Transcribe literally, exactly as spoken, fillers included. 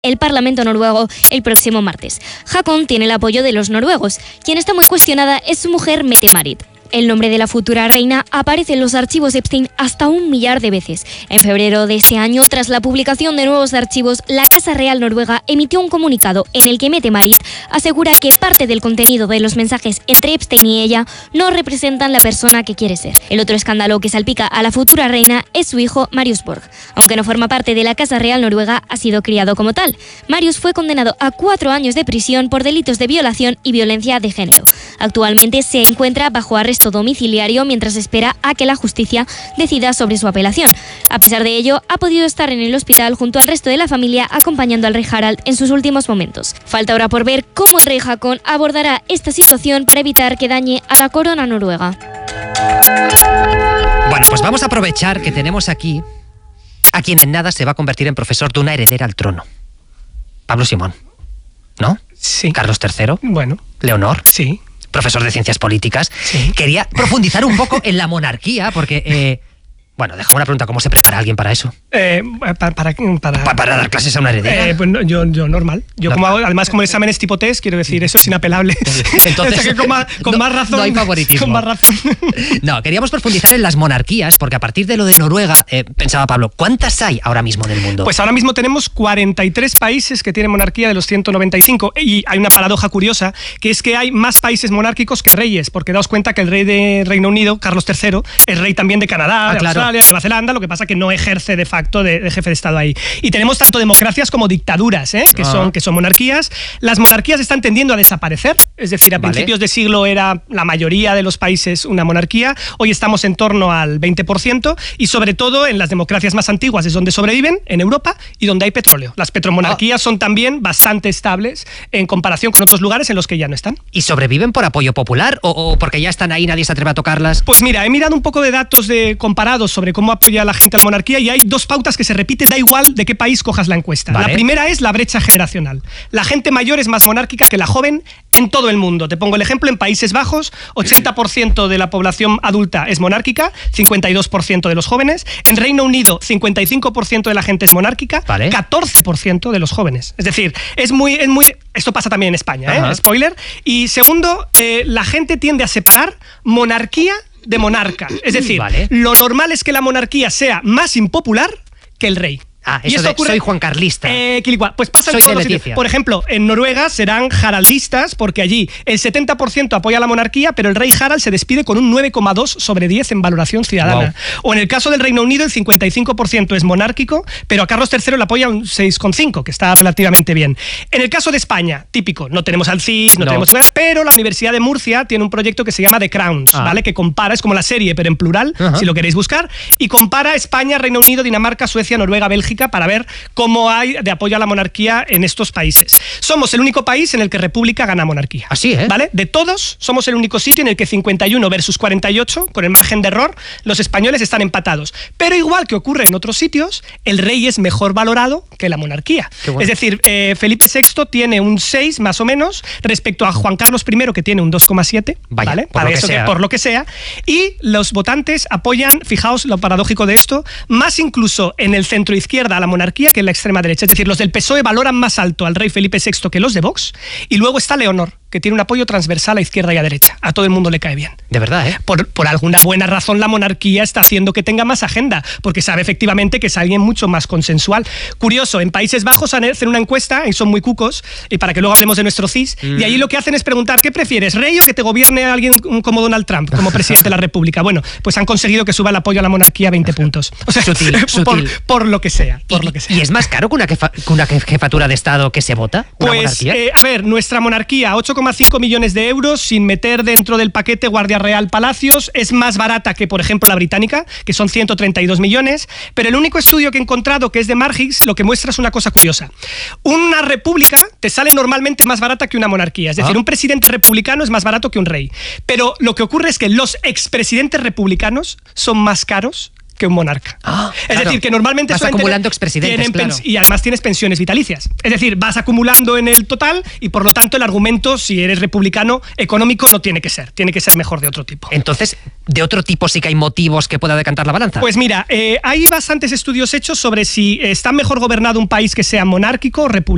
el Parlamento noruego el próximo martes. Haakon tiene el apoyo de los noruegos. Quien está muy cuestionada es su mujer Mette-Marit. El nombre de la futura reina aparece en los archivos Epstein hasta un millar de veces. En febrero de este año, tras la publicación de nuevos archivos, la Casa Real noruega emitió un comunicado en el que Mette-Marit asegura que parte del contenido de los mensajes entre Epstein y ella no representan la persona que quiere ser. El otro escándalo que salpica a la futura reina es su hijo Marius Borg. Aunque no forma parte de la Casa Real noruega, ha sido criado como tal. Marius fue condenado a cuatro años de prisión por delitos de violación y violencia de género. Actualmente se encuentra bajo arresto domiciliario mientras espera a que la justicia decida sobre su apelación. A pesar de ello, ha podido estar en el hospital junto al resto de la familia acompañando al rey Harald en sus últimos momentos. Falta ahora por ver cómo el rey Haakon abordará esta situación para evitar que dañe a la corona noruega. Bueno, pues vamos a aprovechar que tenemos aquí a quien en nada se va a convertir en profesor de una heredera al trono. Pablo Simón, ¿no? Sí. Carlos tercero. Bueno. Leonor. Sí. Profesor de Ciencias Políticas. Sí. Quería profundizar un poco en la monarquía, porque... Eh, bueno, déjame una pregunta, ¿cómo se prepara alguien para eso? Eh, para, para, para, ¿Pa para dar clases a una heredera? Eh, pues no, yo, yo normal. Yo normal. como hago, además como el examen es tipo test, quiero decir, eso es inapelable. Entonces, es que con, más, con no, más razón. No hay favoritismo. Con más razón. No, queríamos profundizar en las monarquías, porque a partir de lo de Noruega, eh, pensaba Pablo, ¿cuántas hay ahora mismo en el mundo? Pues ahora mismo tenemos cuarenta y tres países que tienen monarquía de los ciento noventa y cinco. Y hay una paradoja curiosa, que es que hay más países monárquicos que reyes, porque daos cuenta que el rey de Reino Unido, Carlos tercero, es rey también de Canadá, ah, de claro. Australia, de Nueva Zelanda, lo que pasa que no ejerce de facto de, de jefe de Estado ahí. Y tenemos tanto democracias como dictaduras, ¿eh? que, ah. son, que son monarquías. Las monarquías están tendiendo a desaparecer, es decir, a vale. principios de siglo era la mayoría de los países una monarquía, hoy estamos en torno al veinte por ciento y sobre todo en las democracias más antiguas es donde sobreviven, en Europa, y donde hay petróleo. Las petromonarquías ah. son también bastante estables en comparación con otros lugares en los que ya no están. ¿Y sobreviven por apoyo popular o, o porque ya están ahí, nadie se atreve a tocarlas? Pues mira, he mirado un poco de datos de comparados sobre cómo apoya la gente a la monarquía y hay dos pautas que se repiten, da igual de qué país cojas la encuesta. Vale. La primera es la brecha generacional. La gente mayor es más monárquica que la joven en todo el mundo. Te pongo el ejemplo, en Países Bajos, ochenta por ciento de la población adulta es monárquica, cincuenta y dos por ciento de los jóvenes. En Reino Unido, cincuenta y cinco por ciento de la gente es monárquica, vale. catorce por ciento de los jóvenes. Es decir, es muy... Es muy esto pasa también en España, ¿eh? Spoiler. Y segundo, eh, la gente tiende a separar monarquía de monarca. Es decir, vale. lo normal es que la monarquía sea más impopular que el rey. Ah, eso y esto de, ocurre, soy Juan Carlista. Eh, pues pasa en soy todos los sitios. Por ejemplo, en Noruega serán haraldistas porque allí el setenta por ciento apoya la monarquía, pero el rey Harald se despide con un nueve coma dos sobre diez en valoración ciudadana. Wow. O en el caso del Reino Unido, el cincuenta y cinco por ciento es monárquico, pero a Carlos tercero le apoya un seis coma cinco, que está relativamente bien. En el caso de España, típico, no tenemos al C I S, no, no. tenemos... Pero la Universidad de Murcia tiene un proyecto que se llama The Crowns, ah. ¿vale? Que compara, es como la serie, pero en plural, uh-huh. si lo queréis buscar, y compara España, Reino Unido, Dinamarca, Suecia, Noruega, Bélgica, para ver cómo hay de apoyo a la monarquía en estos países. Somos el único país en el que República gana monarquía. Así, ¿eh? ¿Vale? De todos, somos el único sitio en el que cincuenta y uno versus cuarenta y ocho, con el margen de error, los españoles están empatados. Pero igual que ocurre en otros sitios, el rey es mejor valorado que la monarquía. Bueno. Es decir, eh, Felipe sexto tiene un seis más o menos respecto a Juan Carlos primero, que tiene un dos coma siete, ¿vale? Por, Para lo eso que, por lo que sea. Y los votantes apoyan, fijaos lo paradójico de esto, más incluso en el centro izquierda a la monarquía que en la extrema derecha. Es decir, los del P S O E valoran más alto al rey Felipe sexto que los de Vox, y luego está Leonor, que tiene un apoyo transversal a izquierda y a derecha. A todo el mundo le cae bien. De verdad, ¿eh? Por, por alguna buena razón la monarquía está haciendo que tenga más agenda, porque sabe efectivamente que es alguien mucho más consensual. Curioso, en Países Bajos hacen una encuesta, y son muy cucos, y para que luego hablemos de nuestro C I S, mm. y allí lo que hacen es preguntar, ¿qué prefieres, rey o que te gobierne alguien como Donald Trump, como presidente de la República? Bueno, pues han conseguido que suba el apoyo a la monarquía a veinte puntos. O sea, sutil, por, sutil. Por lo que sea. Por ¿Y, lo que sea. ¿Y es más caro que una, jefa, que una jefatura de Estado que se vota? ¿Una pues, monarquía? Eh, a ver, nuestra monarquía, ocho coma cinco millones de euros, sin meter dentro del paquete Guardia Real, Palacios, es más barata que, por ejemplo, la británica, que son ciento treinta y dos millones, pero el único estudio que he encontrado, que es de Margix, lo que muestra es una cosa curiosa. Una república te sale normalmente más barata que una monarquía, es decir, ah. un presidente republicano es más barato que un rey, pero lo que ocurre es que los expresidentes republicanos son más caros que un monarca. Ah, es claro. decir, que normalmente... Vas acumulando expresidentes, claro. Y además tienes pensiones vitalicias. Es decir, vas acumulando en el total y por lo tanto el argumento, si eres republicano, económico no tiene que ser. Tiene que ser mejor de otro tipo. Entonces, ¿de otro tipo sí que hay motivos que pueda decantar la balanza? Pues mira, eh, hay bastantes estudios hechos sobre si está mejor gobernado un país que sea monárquico o republicano.